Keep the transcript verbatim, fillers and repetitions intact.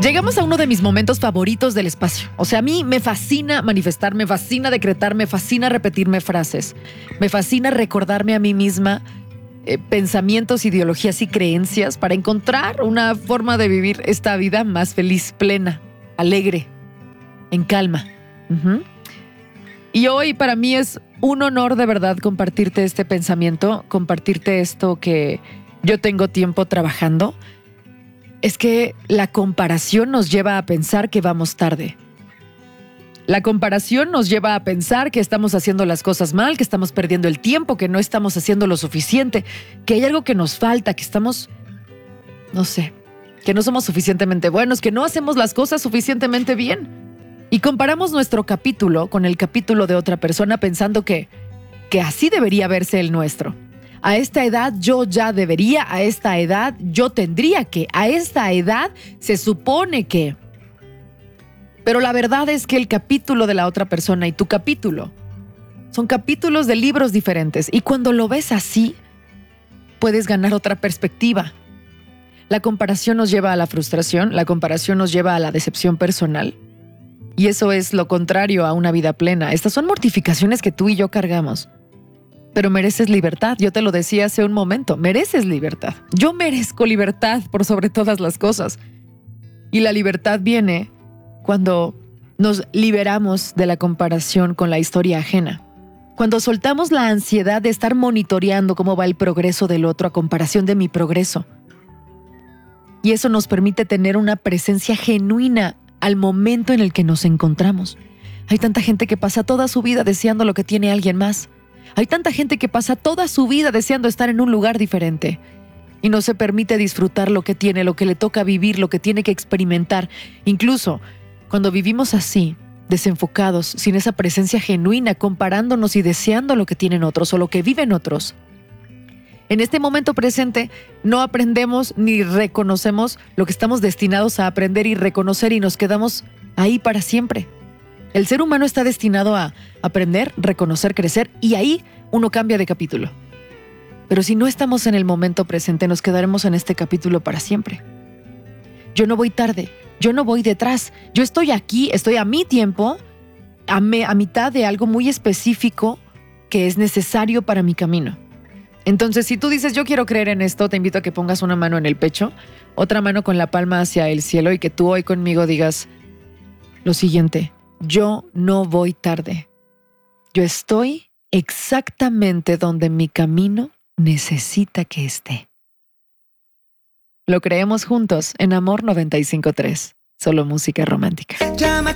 Llegamos a uno de mis momentos favoritos del espacio. O sea, a mí me fascina manifestar, me fascina decretar, me fascina repetirme frases. Me fascina recordarme a mí misma eh, pensamientos, ideologías y creencias para encontrar una forma de vivir esta vida más feliz, plena, alegre, en calma. Uh-huh. Y hoy para mí es un honor de verdad compartirte este pensamiento, compartirte esto que yo tengo tiempo trabajando. Es que la comparación nos lleva a pensar que vamos tarde. La comparación nos lleva a pensar que estamos haciendo las cosas mal, que estamos perdiendo el tiempo, que no estamos haciendo lo suficiente, que hay algo que nos falta, que estamos, no sé, que no somos suficientemente buenos, que no hacemos las cosas suficientemente bien. Y comparamos nuestro capítulo con el capítulo de otra persona pensando que, que así debería verse el nuestro. A esta edad yo ya debería, a esta edad yo tendría que, a esta edad se supone que. Pero la verdad es que el capítulo de la otra persona y tu capítulo son capítulos de libros diferentes. Y cuando lo ves así, puedes ganar otra perspectiva. La comparación nos lleva a la frustración, la comparación nos lleva a la decepción personal. Y eso es lo contrario a una vida plena. Estas son mortificaciones que tú y yo cargamos. Pero mereces libertad. Yo te lo decía hace un momento. Mereces libertad. Yo merezco libertad por sobre todas las cosas. Y la libertad viene cuando nos liberamos de la comparación con la historia ajena. Cuando soltamos la ansiedad de estar monitoreando cómo va el progreso del otro a comparación de mi progreso. Y eso nos permite tener una presencia genuina al momento en el que nos encontramos. Hay tanta gente que pasa toda su vida deseando lo que tiene alguien más. Hay tanta gente que pasa toda su vida deseando estar en un lugar diferente y no se permite disfrutar lo que tiene, lo que le toca vivir, lo que tiene que experimentar. Incluso cuando vivimos así, desenfocados, sin esa presencia genuina, comparándonos y deseando lo que tienen otros o lo que viven otros. En este momento presente no aprendemos ni reconocemos lo que estamos destinados a aprender y reconocer y nos quedamos ahí para siempre. El ser humano está destinado a aprender, reconocer, crecer y ahí uno cambia de capítulo. Pero si no estamos en el momento presente, nos quedaremos en este capítulo para siempre. Yo no voy tarde, yo no voy detrás. Yo estoy aquí, estoy a mi tiempo, a, me, a mitad de algo muy específico que es necesario para mi camino. Entonces, si tú dices, yo quiero creer en esto, te invito a que pongas una mano en el pecho, otra mano con la palma hacia el cielo y que tú hoy conmigo digas lo siguiente. Yo no voy tarde. Yo estoy exactamente donde mi camino necesita que esté. Lo creemos juntos en Amor noventa y cinco punto tres. Solo música romántica.